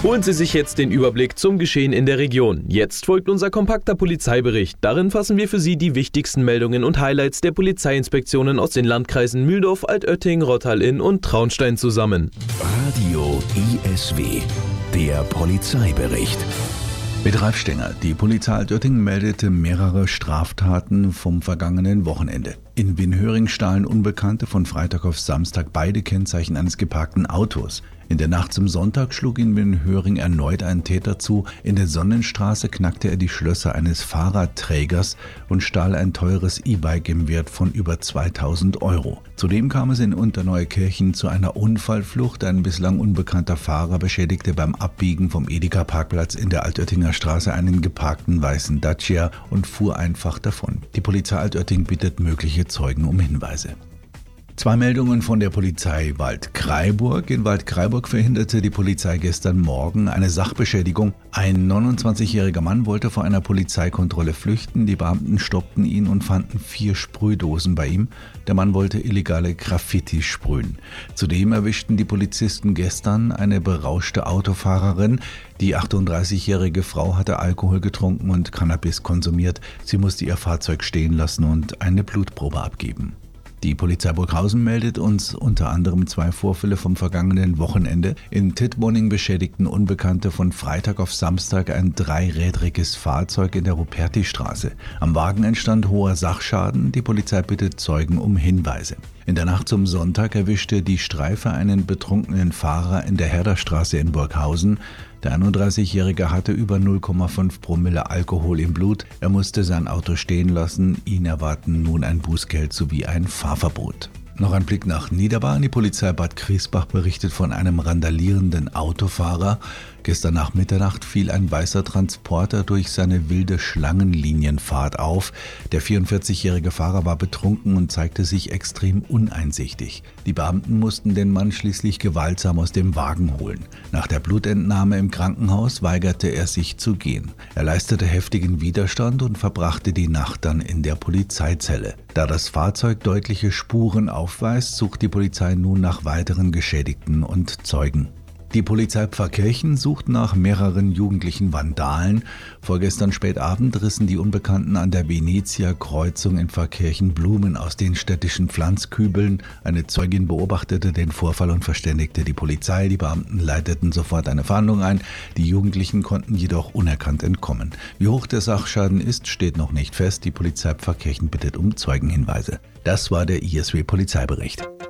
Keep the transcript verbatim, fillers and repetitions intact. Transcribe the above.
Holen Sie sich jetzt den Überblick zum Geschehen in der Region. Jetzt folgt unser kompakter Polizeibericht. Darin fassen wir für Sie die wichtigsten Meldungen und Highlights der Polizeiinspektionen aus den Landkreisen Mühldorf, Altötting, Rottal-Inn und Traunstein zusammen. Radio I S W, der Polizeibericht. Mit Ralf Stenger. Die Polizei Altötting meldete mehrere Straftaten vom vergangenen Wochenende. In Winhöring stahlen Unbekannte von Freitag auf Samstag beide Kennzeichen eines geparkten Autos. In der Nacht zum Sonntag schlug in Winhöring erneut ein Täter zu. In der Sonnenstraße knackte er die Schlösser eines Fahrradträgers und stahl ein teures E-Bike im Wert von über zweitausend Euro. Zudem kam es in Unterneukirchen zu einer Unfallflucht. Ein bislang unbekannter Fahrer beschädigte beim Abbiegen vom Edeka-Parkplatz in der Altöttinger Straße einen geparkten weißen Dacia und fuhr einfach davon. Die Polizei Altötting bittet mögliche Zeugen um Hinweise. Zwei Meldungen von der Polizei Waldkraiburg. In Waldkraiburg verhinderte die Polizei gestern Morgen eine Sachbeschädigung. Ein neunundzwanzigjähriger Mann wollte vor einer Polizeikontrolle flüchten. Die Beamten stoppten ihn und fanden vier Sprühdosen bei ihm. Der Mann wollte illegale Graffiti sprühen. Zudem erwischten die Polizisten gestern eine berauschte Autofahrerin. Die achtunddreißigjährige Frau hatte Alkohol getrunken und Cannabis konsumiert. Sie musste ihr Fahrzeug stehen lassen und eine Blutprobe abgeben. Die Polizei Burghausen meldet uns unter anderem zwei Vorfälle vom vergangenen Wochenende. In Tittmoning beschädigten Unbekannte von Freitag auf Samstag ein dreirädriges Fahrzeug in der Rupertistraße. Am Wagen entstand hoher Sachschaden. Die Polizei bittet Zeugen um Hinweise. In der Nacht zum Sonntag erwischte die Streife einen betrunkenen Fahrer in der Herderstraße in Burghausen. Der einunddreißigjährige hatte über null Komma fünf Promille Alkohol im Blut. Er musste sein Auto stehen lassen. Ihn erwarten nun ein Bußgeld sowie ein Fahrverbot. Noch ein Blick nach Niederbarn. Die Polizei Bad Griesbach berichtet von einem randalierenden Autofahrer. Gestern nach Mitternacht fiel ein weißer Transporter durch seine wilde Schlangenlinienfahrt auf. Der vierundvierzigjährige Fahrer war betrunken und zeigte sich extrem uneinsichtig. Die Beamten mussten den Mann schließlich gewaltsam aus dem Wagen holen. Nach der Blutentnahme im Krankenhaus weigerte er sich zu gehen. Er leistete heftigen Widerstand und verbrachte die Nacht dann in der Polizeizelle. Da das Fahrzeug deutliche Spuren aufweist, sucht die Polizei nun nach weiteren Geschädigten und Zeugen. Die Polizei Pfarrkirchen sucht nach mehreren jugendlichen Vandalen. Vorgestern spät Abend rissen die Unbekannten an der Venezia-Kreuzung in Pfarrkirchen Blumen aus den städtischen Pflanzkübeln. Eine Zeugin beobachtete den Vorfall und verständigte die Polizei. Die Beamten leiteten sofort eine Fahndung ein. Die Jugendlichen konnten jedoch unerkannt entkommen. Wie hoch der Sachschaden ist, steht noch nicht fest. Die Polizei Pfarrkirchen bittet um Zeugenhinweise. Das war der I S W-Polizeibericht.